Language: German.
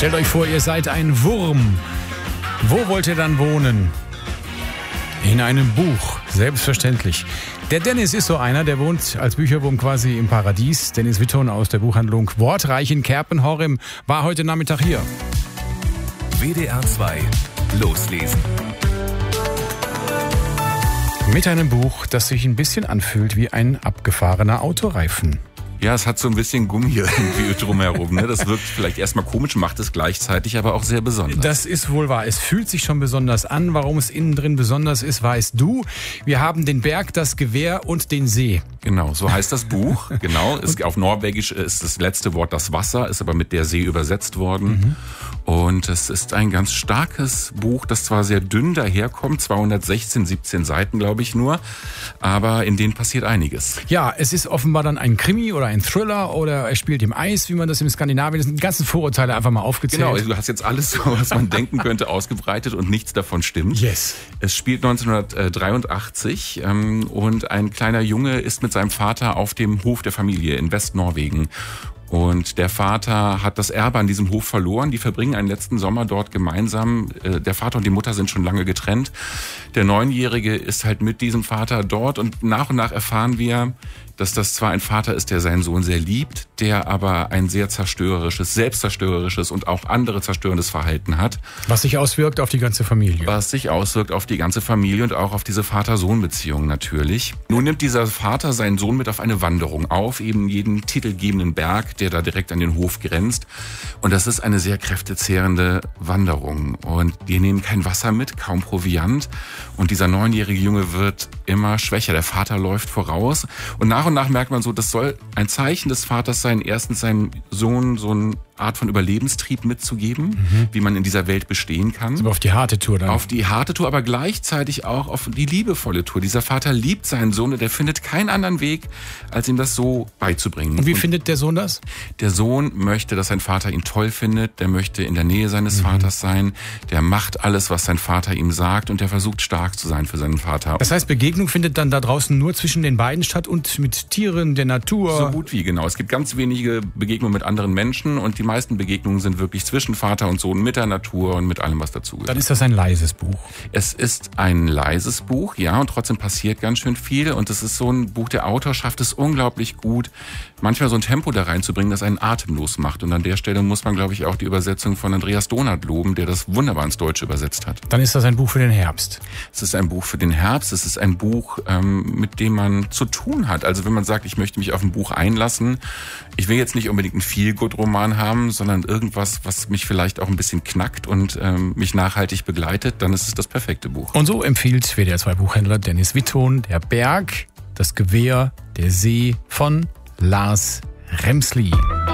Stellt euch vor, ihr seid ein Wurm. Wo wollt ihr dann wohnen? In einem Buch, selbstverständlich. Der Dennis ist so einer, der wohnt als Bücherwurm quasi im Paradies. Dennis Witton aus der Buchhandlung Wortreich in Kerpenhorem war heute Nachmittag hier. WDR 2 loslesen. Mit einem Buch, das sich ein bisschen anfühlt wie ein abgefahrener Autoreifen. Ja, es hat so ein bisschen Gummi irgendwie drumherum. Ne? Das wirkt vielleicht erstmal komisch, macht es gleichzeitig aber auch sehr besonders. Das ist wohl wahr. Es fühlt sich schon besonders an. Warum es innen drin besonders ist, weißt du. Wir haben den Berg, das Gewehr und den See. Genau, so heißt das Buch. Genau, auf Norwegisch ist das letzte Wort das Wasser, ist aber mit der See übersetzt worden. Und es ist ein ganz starkes Buch, das zwar sehr dünn daherkommt, 17 Seiten, glaube ich nur, aber in denen passiert einiges. Ja, es ist offenbar dann ein Krimi oder ein Thriller oder er spielt im Eis, wie man das im Skandinavien, das sind die ganzen Vorurteile einfach mal aufgezählt. Genau, du hast jetzt alles, was man denken könnte, ausgebreitet und nichts davon stimmt. Yes. Es spielt 1983 und ein kleiner Junge ist mit seinem Vater auf dem Hof der Familie in Westnorwegen. Und der Vater hat das Erbe an diesem Hof verloren. Die verbringen einen letzten Sommer dort gemeinsam. Der Vater und die Mutter sind schon lange getrennt. Der 9-Jährige ist halt mit diesem Vater dort und nach erfahren wir, dass das zwar ein Vater ist, der seinen Sohn sehr liebt, der aber ein sehr selbstzerstörerisches und auch andere zerstörendes Verhalten hat. Was sich auswirkt auf die ganze Familie. Was sich auswirkt auf die ganze Familie und auch auf diese Vater-Sohn-Beziehung natürlich. Nun nimmt dieser Vater seinen Sohn mit auf eine Wanderung auf, eben jeden titelgebenden Berg, der da direkt an den Hof grenzt. Und das ist eine sehr kräftezehrende Wanderung. Und die nehmen kein Wasser mit, kaum Proviant. Und dieser 9-jährige Junge wird immer schwächer. Der Vater läuft voraus. Und nach merkt man so, das soll ein Zeichen des Vaters sein, erstens seinem Sohn so eine Art von Überlebenstrieb mitzugeben, wie man in dieser Welt bestehen kann. Aber auf die harte Tour dann. Auf die harte Tour, aber gleichzeitig auch auf die liebevolle Tour. Dieser Vater liebt seinen Sohn und der findet keinen anderen Weg, als ihm das so beizubringen. Und wie findet der Sohn das? Der Sohn möchte, dass sein Vater ihn toll findet, der möchte in der Nähe seines Vaters sein, der macht alles, was sein Vater ihm sagt und der versucht stark zu sein für seinen Vater. Das heißt, Begegnung findet dann da draußen nur zwischen den beiden statt und mit Tieren, der Natur? So gut wie, genau. Es gibt ganz wenige Begegnungen mit anderen Menschen und die meisten Begegnungen sind wirklich zwischen Vater und Sohn mit der Natur und mit allem, was dazugehört. Dann ist das ein leises Buch. Es ist ein leises Buch, ja, und trotzdem passiert ganz schön viel und es ist so ein Buch, der Autor schafft es unglaublich gut, manchmal so ein Tempo da reinzubringen, das einen atemlos macht. Und an der Stelle muss man, glaube ich, auch die Übersetzung von Andreas Donath loben, der das wunderbar ins Deutsche übersetzt hat. Dann ist das ein Buch für den Herbst. Es ist ein Buch für den Herbst, es ist ein Buch, mit dem man zu tun hat. Also wenn man sagt, ich möchte mich auf ein Buch einlassen, ich will jetzt nicht unbedingt einen Feel-Good-Roman haben, sondern irgendwas, was mich vielleicht auch ein bisschen knackt und mich nachhaltig begleitet, dann ist es das perfekte Buch. Und so empfiehlt WDR 2 Buchhändler Dennis Witton Der Berg, das Gewehr, der See von Lars Remsli.